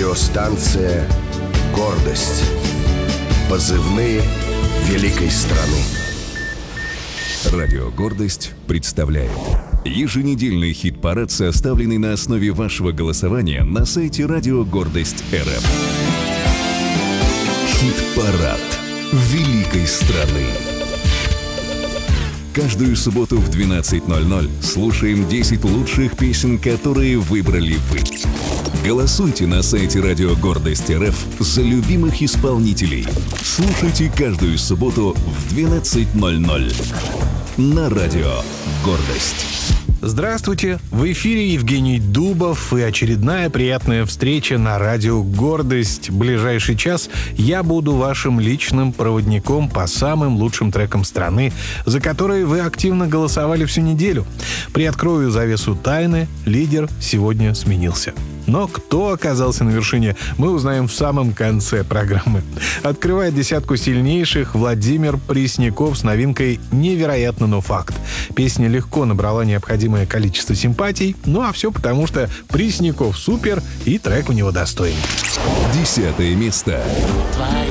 Радиостанция «Гордость». Позывные великой страны. Радио «Гордость» представляет еженедельный хит-парад, составленный на основе вашего голосования на сайте Радио Гордость РФ. Хит-парад великой страны. Каждую субботу в 12:00 слушаем 10 лучших песен, которые выбрали вы. Голосуйте на сайте Радио Гордость РФ за любимых исполнителей. Слушайте каждую субботу в 12:00 на Радио Гордость. Здравствуйте! В эфире Евгений Дубов и очередная приятная встреча на Радио Гордость. В ближайший час я буду вашим личным проводником по самым лучшим трекам страны, за которые вы активно голосовали всю неделю. Приоткрою завесу тайны: лидер сегодня сменился. Но кто оказался на вершине, мы узнаем в самом конце программы. Открывает десятку сильнейших Владимир Пресняков с новинкой «Невероятно, но факт». Песня легко набрала необходимое количество симпатий, ну а все потому, что Пресняков супер и трек у него достойный. 10 место.